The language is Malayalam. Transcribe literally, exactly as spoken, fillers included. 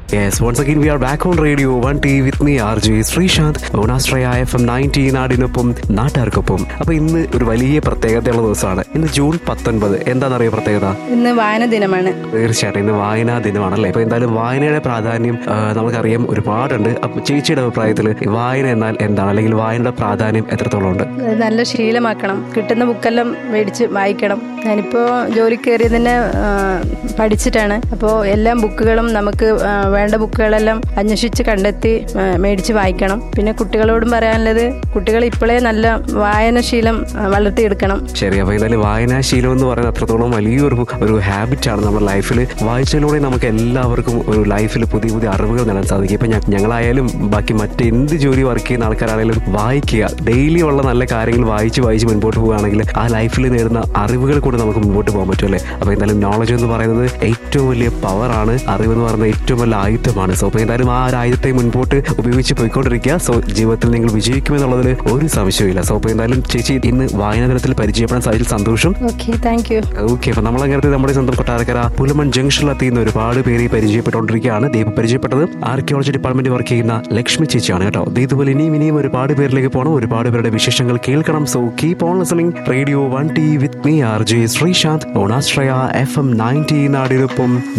Yes, once again we are back on Radio one T with me R J Srishant on Astraya F M ninety നാടിനൊപ്പം നാട്ടുകാർക്കൊപ്പം. അപ്പൊ ഇന്ന് ഒരു വലിയ പ്രത്യേകതയുള്ള ദിവസമാണ്. ഇന്ന് ജൂൺ പത്തൊൻപത്. എന്താണെന്നറിയോ പ്രത്യേകത? ഇന്ന് വായന ദിനമാണ്. തീർച്ചയായിട്ടും ഇന്ന് വായനാ ദിനമാണല്ലേ. അപ്പൊ എന്തായാലും വായനയുടെ പ്രാധാന്യം നമുക്കറിയാം ഒരുപാടുണ്ട്. അപ്പൊ ചേച്ചിയുടെ അഭിപ്രായത്തിൽ വായന എന്നാൽ എന്താണ്, അല്ലെങ്കിൽ വായനയുടെ പ്രാധാന്യം എത്രത്തോളം ഉണ്ട്? നല്ല ശീലമാക്കണം. കിട്ടുന്ന ബുക്കെല്ലാം മേടിച്ച് വായിക്കണം. ഞാനിപ്പോൾ ജോലി കയറിയത് തന്നെ പഠിച്ചിട്ടാണ്. അപ്പോൾ എല്ലാ ബുക്കുകളും നമുക്ക് വേണ്ട ബുക്കുകളെല്ലാം അന്വേഷിച്ച് കണ്ടെത്തി മേടിച്ച് വായിക്കണം. പിന്നെ കുട്ടികളോടും പറയാനുള്ളത്, കുട്ടികൾ ഇപ്പോഴേ നല്ല വായനാശീലം വളർത്തിയെടുക്കണം. ശരി. അപ്പോൾ എന്തായാലും വായനാശീലം എന്ന് പറയുന്നത് അത്രത്തോളം വലിയൊരു ഒരു ഹാബിറ്റാണ് നമ്മുടെ ലൈഫിൽ. വായിച്ചതിലൂടെ നമുക്ക് എല്ലാവർക്കും ഒരു ലൈഫിൽ പുതിയ പുതിയ അറിവുകൾ നേടാൻ സാധിക്കും. ഇപ്പം ഞങ്ങളായാലും ബാക്കി മറ്റെന്ത് ജോലി വർക്ക് ചെയ്യുന്ന ആൾക്കാരാണെങ്കിലും വായിക്കുക, ഡെയിലി ഉള്ള നല്ല കാര്യങ്ങൾ വായിച്ച് വായിച്ച് മുൻപോട്ട് പോവുകയാണെങ്കിൽ ആ ലൈഫിൽ നേടുന്ന അറിവുകൾ കൂടെ നമുക്ക് മുമ്പോട്ട് പോകാൻ പറ്റുമല്ലേ. അപ്പോൾ എന്തായാലും നോളജ് എന്ന് പറയുന്നത് ഏറ്റവും വലിയ പവറാണ്. അറിവ് എന്ന് പറയുന്നത് ഏറ്റവും വലിയ ആയുധമാണ്. സോ അപ്പോൾ എന്തായാലും ആ ഒരു ആയുധത്തെ മുൻപോട്ട് ഉപയോഗിച്ച് പോയിക്കൊണ്ടിരിക്കുക. സോ ജീവിതത്തിൽ നിങ്ങൾ വിജയിക്കുമെന്നുള്ളതിൽ ഒരു സംശയമില്ല. സോ അപ്പോൾ എന്തായാലും ചേച്ചി ഇന്ന് വായനാ ദിനത്തിൽ പരിചയപ്പെടാൻ സാധിച്ച സന്തോഷം. Okay, thank you. ഓക്കെ, അപ്പോൾ നമ്മളങ്ങനെ നമ്മുടെ സ്വന്തം കൊട്ടാരക്കര പുലമൺ ജംഗ്ഷനിലെത്തിയുന്ന ഒരുപാട് പേര് പരിചയപ്പെട്ടുകൊണ്ടിരിക്കുകയാണ്. ദീപ് പരിചയപ്പെട്ടത് ആർക്കിയോളജി ഡിപ്പാർട്ട്മെന്റ് വർക്ക് ചെയ്യുന്ന ലക്ഷ്മി ചേച്ചിയാണ് കേട്ടോ. ഇതുപോലെ ഇനിയും ഇനിയും ഒരുപാട് പേരിലേക്ക് പോകണം, ഒരുപാട് പേരുടെ വിശേഷങ്ങൾ കേൾക്കണം. So keep on listening radio one T with me R J Sreesanth on ആസ്ട്രയ F M ninety നാടിനൊപ്പം